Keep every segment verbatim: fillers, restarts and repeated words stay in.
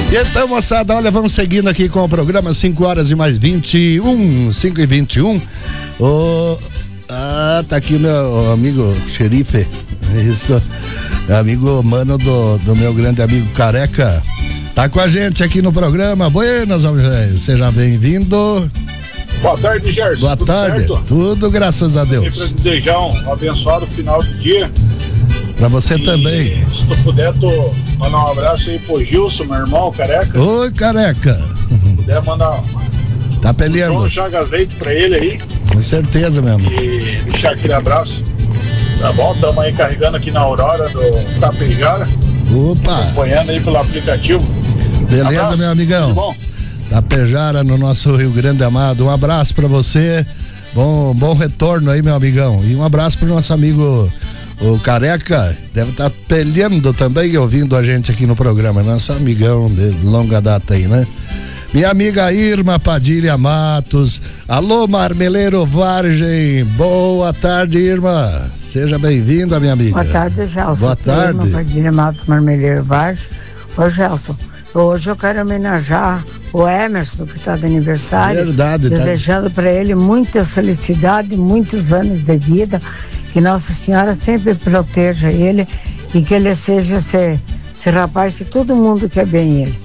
E então, moçada, olha, vamos seguindo aqui com o programa, cinco horas e mais vinte e um, cinco e vinte e um. Oh, ah, tá aqui meu amigo xerife, isso, amigo mano do, do meu grande amigo Careca, tá com a gente aqui no programa. Buenas, seja bem-vindo. Boa tarde, Gerson. Boa tudo tarde, certo? Tudo graças a Deus. Sempre desejar um abençoado final do dia. Pra você e, também. Se tu puder, tu mandar um abraço aí pro Gilson, meu irmão, Careca. Oi, Careca. Se puder mandar tá peleando. um chagas leite pra ele aí. Com certeza mesmo. E deixar aquele abraço. Tá bom? Estamos aí carregando aqui na Aurora do Tapejara. Opa. Acompanhando aí pelo aplicativo. Beleza, abraço, meu amigão. Tudo bom? Tapejara, no nosso Rio Grande amado. Um abraço pra você. Bom, bom retorno aí, meu amigão. E um abraço pro nosso amigo o Careca. Deve estar tá peleando também, ouvindo a gente aqui no programa. Nosso amigão de longa data aí, né? Minha amiga Irma Padilha Matos. Alô, Marmeleiro Vargem. Boa tarde, Irma. Seja bem-vinda, minha amiga. Boa tarde, Gelson. Boa tarde. Irma Padilha Matos, Marmeleiro Vargem. Ô, Gelson, hoje eu quero homenagear o Emerson, que está de aniversário. Verdade. Desejando tá... para ele muita felicidade, muitos anos de vida. Que Nossa Senhora sempre proteja ele e que ele seja esse, esse rapaz que todo mundo quer bem ele.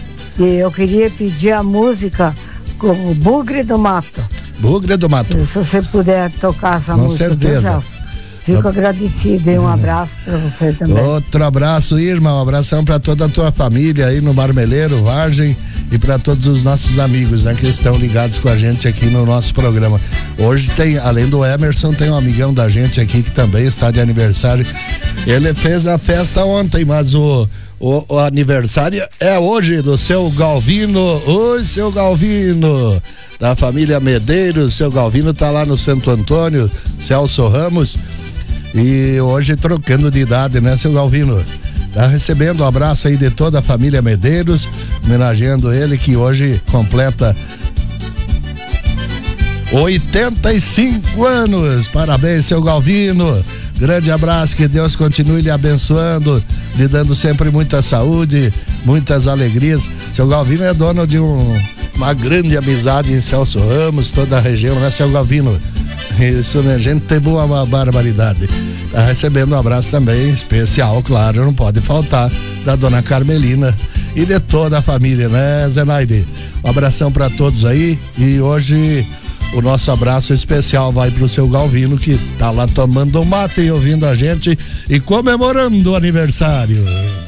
E eu queria pedir a música o Bugre do Mato. Bugre do Mato. Se você puder tocar essa Com música, certeza. viu, Gelson? Fico agradecido e um abraço para você também. Outro abraço, Irma. Um abração para toda a tua família aí no Marmeleiro Vargem e para todos os nossos amigos, né, que estão ligados com a gente aqui no nosso programa. Hoje tem, além do Emerson, tem um amigão da gente aqui que também está de aniversário. Ele fez a festa ontem, mas o O, o aniversário é hoje do seu Galvino. Oi, seu Galvino, da família Medeiros. Seu Galvino tá lá no Santo Antônio, Celso Ramos, e hoje trocando de idade, né, seu Galvino? Tá recebendo um abraço aí de toda a família Medeiros, homenageando ele que hoje completa oitenta e cinco anos. Parabéns, seu Galvino. Grande abraço, que Deus continue lhe abençoando, lhe dando sempre muita saúde, muitas alegrias. Seu Galvino é dono de um, uma grande amizade em Celso Ramos, toda a região, né, seu Galvino? Isso, né, gente tem boa uma barbaridade. Tá recebendo um abraço também especial, claro, não pode faltar, da dona Carmelina e de toda a família, né, Zenaide? Um abração para todos aí, e hoje o nosso abraço especial vai pro seu Galvino, que tá lá tomando um mate e ouvindo a gente e comemorando o aniversário.